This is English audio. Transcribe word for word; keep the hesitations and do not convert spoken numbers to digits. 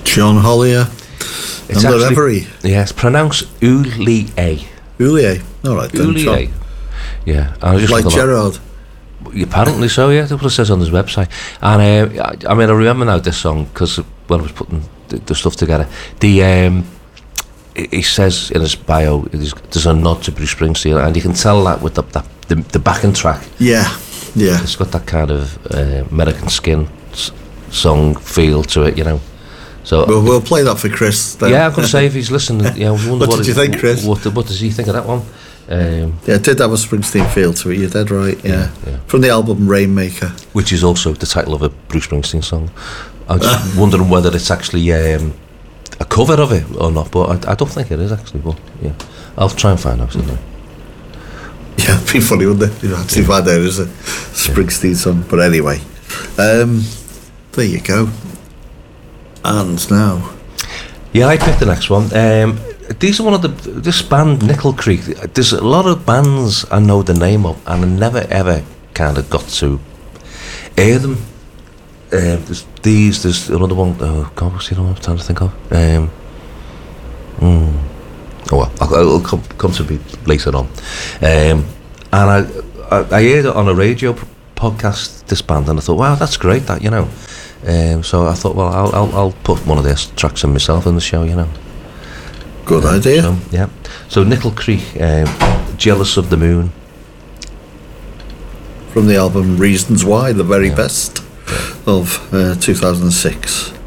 John Hollier. It's and actually, Reverie. Yeah, it's pronounced Ulier. Ulier. All right then. Ulier. Yeah. I was just like Gerard. Apparently so, yeah. That's what it says on his website. And uh, I, I mean, I remember now this song because when I was putting the, the stuff together, the um, he says in his bio, there's a nod to Bruce Springsteen, and you can tell that with the the, the, the backing track. Yeah, yeah. It's got that kind of uh, American Skin s- song feel to it, you know. So we'll, we'll play that for Chris. Then. Yeah, I'm going to say if he's listening. Yeah, I wonder what, what did you think, Chris? What, what, what does he think of that one? Um, yeah, it did have a Springsteen feel to it. You're dead right. Yeah. Yeah, yeah. From the album Rainmaker, which is also the title of a Bruce Springsteen song. I was just wondering whether it's actually um, a cover of it or not, but I, I don't think it is actually. But yeah, I'll try and find out something. Yeah, it'd be funny, wouldn't it? You actually find out it's a Springsteen song. But anyway, um, there you go. And now, yeah, I picked the next one. Um, these are one of the this band Nickel Creek. There's a lot of bands I know the name of, and I never ever kind of got to hear them. Um, there's these. There's another one. Oh God, what's the other one I'm trying to think of? Um, mm, oh well, I'll, I'll come come to me later on. Um, and I, I I heard it on a radio podcast. This band, and I thought, wow, that's great. That you know. Um, so I thought, well, I'll, I'll I'll put one of their tracks in myself in the show, you know. Good uh, idea. So, yeah. So Nickel Creek, um, "Jealous of the Moon," from the album Reasons Why, the very yeah. best yeah. of uh, two thousand six.